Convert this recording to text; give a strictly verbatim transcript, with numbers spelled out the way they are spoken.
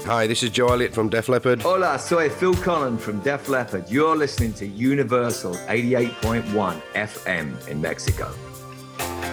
Hi, this is Joe Elliott from Def Leppard. Hola, soy Phil Collins from Def Leppard. You're listening to Universal eighty-eight point one F M in Mexico.